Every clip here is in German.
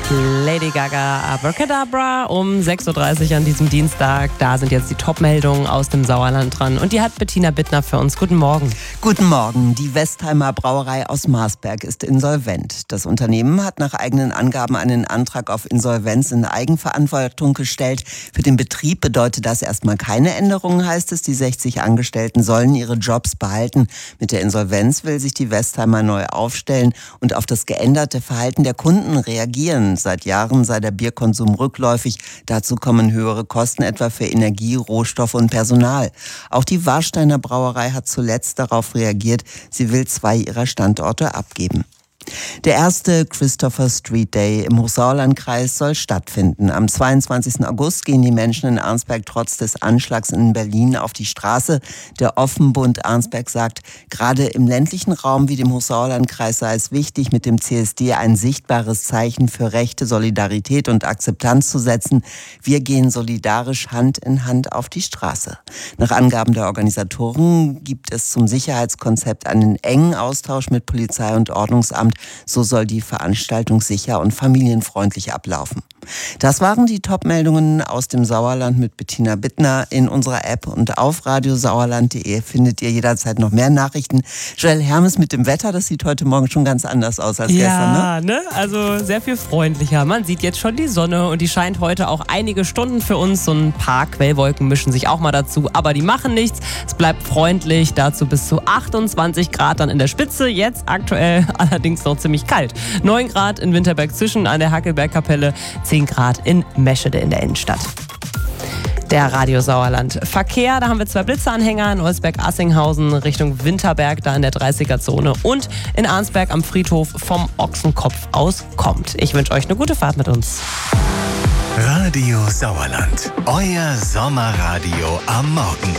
Lady Gaga, Abracadabra um 6.30 Uhr an diesem Dienstag. Da sind jetzt die Top-Meldungen aus dem Sauerland dran. Und die hat Bettina Bittner für uns. Guten Morgen. Guten Morgen. Die Westheimer Brauerei aus Marsberg ist insolvent. Das Unternehmen hat nach eigenen Angaben einen Antrag auf Insolvenz in Eigenverantwortung gestellt. Für den Betrieb bedeutet das erstmal keine Änderungen, heißt es. Die 60 Angestellten sollen ihre Jobs behalten. Mit der Insolvenz will sich die Westheimer neu aufstellen und auf das geänderte Verhalten der Kunden reagieren. Seit Jahren sei der Bierkonsum rückläufig. Dazu kommen höhere Kosten etwa für Energie, Rohstoffe und Personal. Auch die Warsteiner Brauerei hat zuletzt darauf reagiert. Sie will 2 ihrer Standorte abgeben. Der erste Christopher Street Day im Hochsauerlandkreis soll stattfinden. Am 22. August gehen die Menschen in Arnsberg trotz des Anschlags in Berlin auf die Straße. Der Offenbund Arnsberg sagt, gerade im ländlichen Raum wie dem Hochsauerlandkreis sei es wichtig, mit dem CSD ein sichtbares Zeichen für Rechte, Solidarität und Akzeptanz zu setzen. Wir gehen solidarisch Hand in Hand auf die Straße. Nach Angaben der Organisatoren gibt es zum Sicherheitskonzept einen engen Austausch mit Polizei und Ordnungsamt. So soll die Veranstaltung sicher und familienfreundlich ablaufen. Das waren die Top-Meldungen aus dem Sauerland mit Bettina Bittner. In unserer App und auf radiosauerland.de findet ihr jederzeit noch mehr Nachrichten. Joel Hermes mit dem Wetter, das sieht heute Morgen schon ganz anders aus als gestern, ne? Ja, ne? Also sehr viel freundlicher. Man sieht jetzt schon die Sonne und die scheint heute auch einige Stunden für uns. So ein paar Quellwolken mischen sich auch mal dazu, aber die machen nichts. Es bleibt freundlich, dazu bis zu 28 Grad dann in der Spitze. Jetzt aktuell allerdings noch ziemlich kalt. 9 Grad in Winterberg-Zwischen an der Hackelbergkapelle, 10 Grad in Meschede in der Innenstadt. Der Radio Sauerland. Verkehr, da haben wir 2 Blitzeanhänger in Olsberg-Assinghausen Richtung Winterberg, da in der 30er-Zone. Und in Arnsberg am Friedhof vom Ochsenkopf aus kommt. Ich wünsche euch eine gute Fahrt mit uns. Radio Sauerland, euer Sommerradio am Morgen.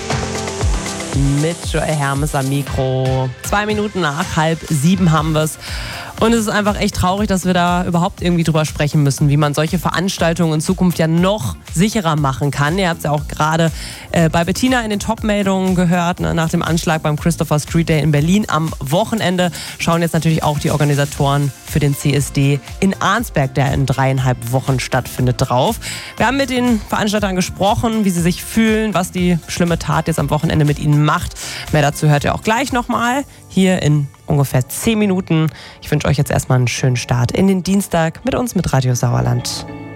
Mit Joel Hermes am Mikro. 2 Minuten nach 6:30 haben wir es. Und es ist einfach echt traurig, dass wir da überhaupt irgendwie drüber sprechen müssen, wie man solche Veranstaltungen in Zukunft ja noch sicherer machen kann. Ihr habt es ja auch gerade bei Bettina in den Top-Meldungen gehört, ne, nach dem Anschlag beim Christopher Street Day in Berlin am Wochenende. Schauen jetzt natürlich auch die Organisatoren für den CSD in Arnsberg, der in 3,5 Wochen stattfindet, drauf. Wir haben mit den Veranstaltern gesprochen, wie sie sich fühlen, was die schlimme Tat jetzt am Wochenende mit ihnen macht. Mehr dazu hört ihr auch gleich nochmal hier in ungefähr 10 Minuten. Ich wünsche euch jetzt erstmal einen schönen Start in den Dienstag mit uns, mit Radio Sauerland.